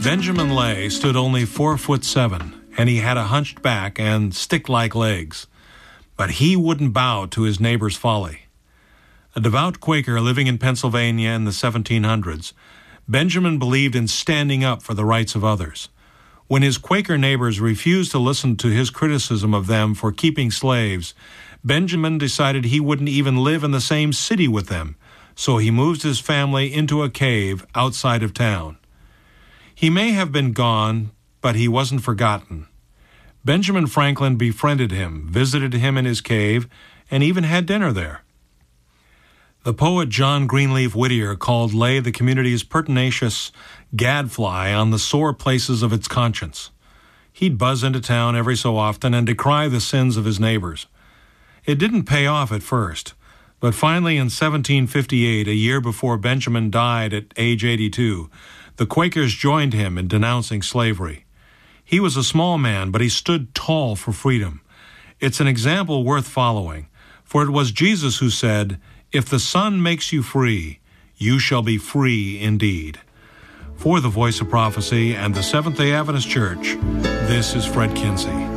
Benjamin Lay stood only 4'7", and he had a hunched back and stick-like legs. But he wouldn't bow to his neighbor's folly. A devout Quaker living in Pennsylvania in the 1700s, Benjamin believed in standing up for the rights of others. When his Quaker neighbors refused to listen to his criticism of them for keeping slaves, Benjamin decided he wouldn't even live in the same city with them, so he moved his family into a cave outside of town. He may have been gone, but he wasn't forgotten. Benjamin Franklin befriended him, visited him in his cave, and even had dinner there. The poet John Greenleaf Whittier called Lay the community's pertinacious gadfly on the sore places of its conscience. He'd buzz into town every so often and decry the sins of his neighbors. It didn't pay off at first, but finally in 1758, a year before Benjamin died at age 82, the Quakers joined him in denouncing slavery. He was a small man, but he stood tall for freedom. It's an example worth following, for it was Jesus who said, "If the Son makes you free, you shall be free indeed." For the Voice of Prophecy and the Seventh-day Adventist Church, this is Fred Kinsey.